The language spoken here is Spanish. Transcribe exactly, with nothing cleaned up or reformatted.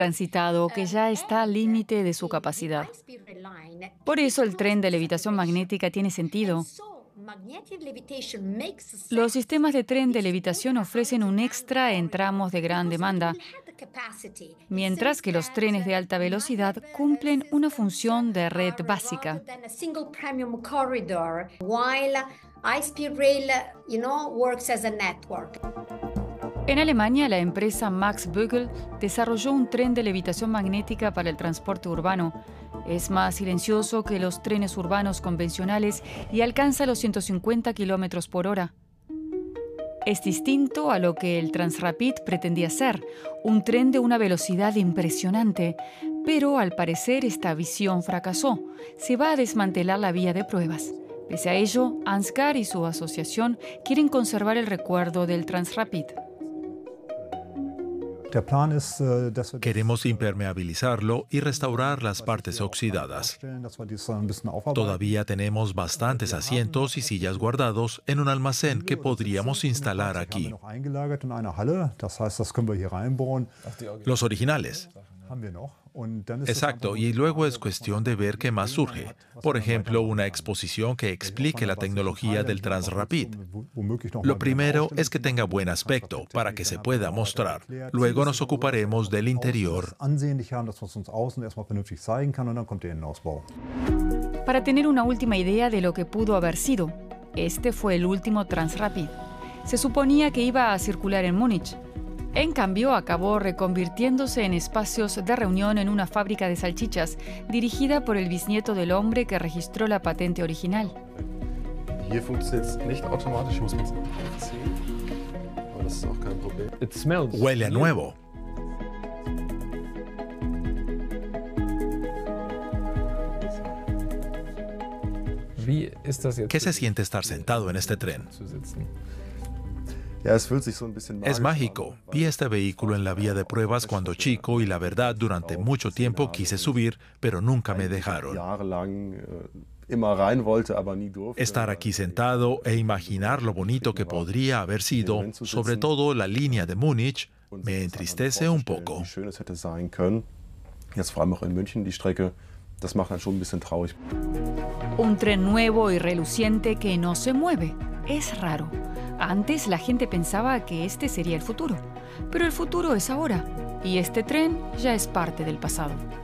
transitado que ya está al límite de su capacidad. Por eso el tren de levitación magnética tiene sentido. Los sistemas de tren de levitación ofrecen un extra en tramos de gran demanda, mientras que los trenes de alta velocidad cumplen una función de red básica. En Alemania, la empresa Max Bögl desarrolló un tren de levitación magnética para el transporte urbano. Es más silencioso que los trenes urbanos convencionales y alcanza los ciento cincuenta kilómetros por hora. Es distinto a lo que el Transrapid pretendía ser, un tren de una velocidad impresionante. Pero al parecer esta visión fracasó. Se va a desmantelar la vía de pruebas. Pese a ello, Ansgar y su asociación quieren conservar el recuerdo del Transrapid. Queremos impermeabilizarlo y restaurar las partes oxidadas. Todavía tenemos bastantes asientos y sillas guardados en un almacén que podríamos instalar aquí. Los originales. Exacto, y luego es cuestión de ver qué más surge. Por ejemplo, una exposición que explique la tecnología del Transrapid. Lo primero es que tenga buen aspecto para que se pueda mostrar. Luego nos ocuparemos del interior. Para tener una última idea de lo que pudo haber sido, este fue el último Transrapid. Se suponía que iba a circular en Múnich. En cambio, acabó reconvirtiéndose en espacios de reunión en una fábrica de salchichas, dirigida por el bisnieto del hombre que registró la patente original. Huele a nuevo. ¿Qué se siente estar sentado en este tren? Es mágico. Vi este vehículo en la vía de pruebas cuando chico y la verdad, durante mucho tiempo quise subir, pero nunca me dejaron. Estar aquí sentado e imaginar lo bonito que podría haber sido, sobre todo la línea de Múnich, me entristece un poco. Un tren nuevo y reluciente que no se mueve. Es raro. Antes la gente pensaba que este sería el futuro, pero el futuro es ahora, y este tren ya es parte del pasado.